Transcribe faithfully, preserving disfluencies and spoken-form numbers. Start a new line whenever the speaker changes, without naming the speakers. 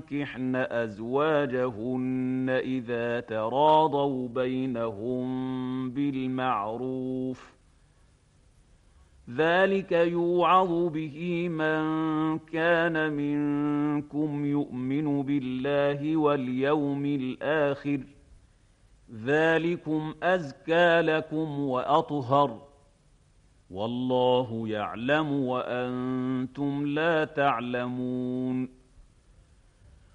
ينكحن أزواجهن إذا تراضوا بينهم بالمعروف، ذلك يوعظ به من كان منكم يؤمن بالله واليوم الآخر، ذلكم أزكى لكم وأطهر، والله يعلم وأنتم لا تعلمون.